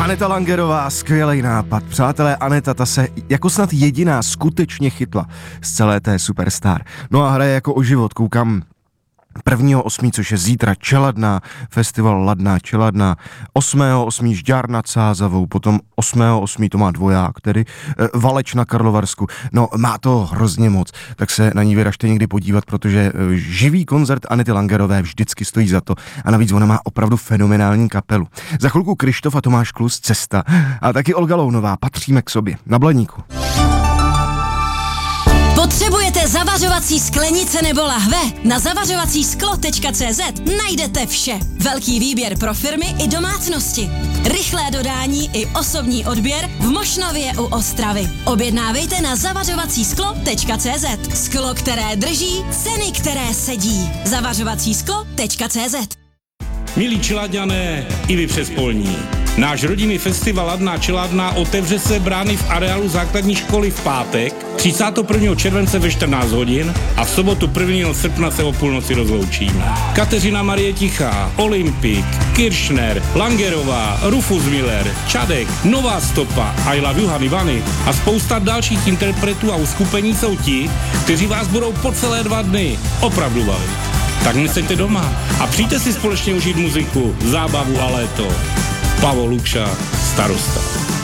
Aneta Langerová, skvělej nápad. Přátelé, Aneta, ta se jako snad jediná skutečně chytla z celé té Superstar. No a hraje jako o život, koukám 1.8., což je zítra, Čeladná, festival Ladná Čeladná, 8.8. Žďár nad Sázavou, potom 8.8. to má Dvoják, tedy Valeč na Karlovarsku. No, má to hrozně moc, tak se na ní vyražte někdy podívat, protože živý koncert Anety Langerové vždycky stojí za to a navíc ona má opravdu fenomenální kapelu. Za chvilku Krištof a Tomáš Klus, Cesta a taky Olga Lounová, Patříme k sobě, na Blaníku. Potřebujete zavařovací sklenice nebo lahve? Na zavařovacisklo.cz najdete vše. Velký výběr pro firmy i domácnosti. Rychlé dodání i osobní odběr v Mošnově u Ostravy. Objednávejte na zavařovacisklo.cz. Sklo, které drží, ceny, které sedí. Zavařovacisklo.cz. Milí Čeladňané, i vy přespolní. Náš rodinný festival Ladná Čeladná otevře se brány v areálu základní školy v pátek 31. července ve 14 hodin a v sobotu 1. srpna se o půlnoci rozloučíme. Kateřina Marie Tichá, Olympik, Kiršner, Langerová, Rufus Miller, Čadek, Nová stopa, I Love You Honey Bunny a spousta dalších interpretů a uskupení jsou ti, kteří vás budou po celé 2 dny opravdu bavit. Tak neseďte doma a přijďte si společně užít muziku, zábavu a léto. Pavol Lukša, starosta.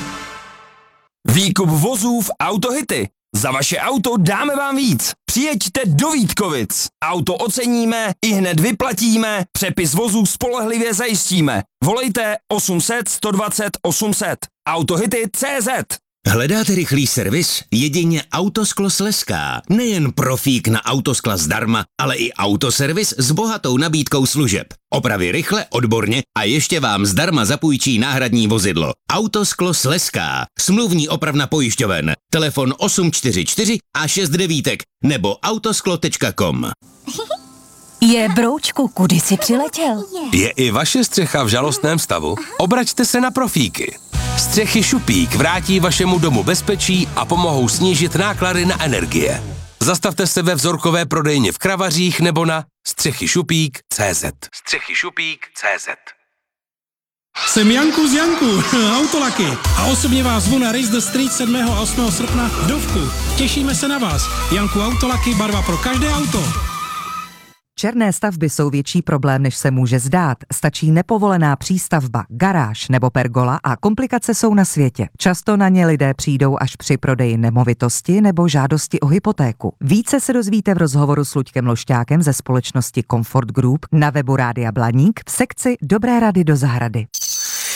Výkup vozů v Autohity. Za vaše auto dáme vám víc. Přijeďte do Vítkovic. Auto oceníme, ihned vyplatíme, přepis vozů spolehlivě zajistíme. Volejte 800 120 800. Autohity.cz. Hledáte rychlý servis? Jedině Autosklo Slezská. Nejen profík na autoskla zdarma, ale i autoservis s bohatou nabídkou služeb. Opravy rychle, odborně a ještě vám zdarma zapůjčí náhradní vozidlo. Autosklo Slezská. Smluvní opravna pojišťoven. Telefon 844 a 69 nebo autosklo.com. Je, broučku, kudy jsi přiletěl? Je i vaše střecha v žalostném stavu? Obraťte se na profíky. Střechy Šupík vrátí vašemu domu bezpečí a pomohou snížit náklady na energie. Zastavte se ve vzorkové prodejně v Kravařích nebo na střechyšupík.cz. Střechyšupík.cz. Jsem Janku z Janku, Autolaky. A osobně vás zvu na Race the Street 7. a 8. srpna v Dovku. Těšíme se na vás. Janku Autolaky, barva pro každé auto. Černé stavby jsou větší problém, než se může zdát. Stačí nepovolená přístavba, garáž nebo pergola a komplikace jsou na světě. Často na ně lidé přijdou až při prodeji nemovitosti nebo žádosti o hypotéku. Více se dozvíte v rozhovoru s Luďkem Lošťákem ze společnosti Comfort Group na webu Rádia Blaník v sekci Dobré rady do zahrady.